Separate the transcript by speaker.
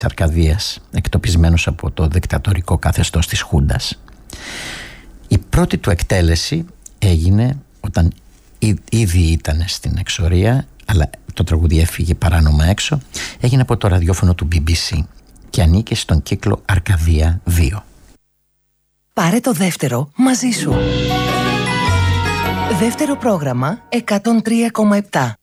Speaker 1: Αρκαδίας, εκτοπισμένος από το δικτατορικό καθεστώς της Χούντας. Η πρώτη του εκτέλεση έγινε όταν ήδη ήταν στην εξορία, αλλά το τραγούδι έφυγε παράνομα έξω. Έγινε από το ραδιόφωνο του BBC και ανήκε στον κύκλο Αρκαδία 2.
Speaker 2: Πάρε το δεύτερο μαζί σου. Δεύτερο πρόγραμμα 103,7.